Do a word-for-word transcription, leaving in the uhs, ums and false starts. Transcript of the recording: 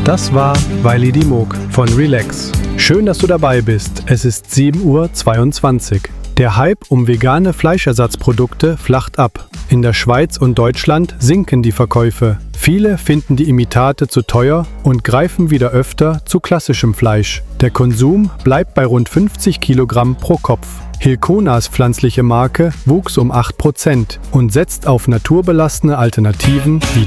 Das war Weili die Moog von Relax. Schön, dass du dabei bist. Es ist sieben Uhr zweiundzwanzig. Der Hype um vegane Fleischersatzprodukte flacht ab. In der Schweiz und Deutschland sinken die Verkäufe. Viele finden die Imitate zu teuer und greifen wieder öfter zu klassischem Fleisch. Der Konsum bleibt bei rund fünfzig Kilogramm pro Kopf. Hilconas pflanzliche Marke wuchs um acht Prozent und setzt auf naturbelassene Alternativen wie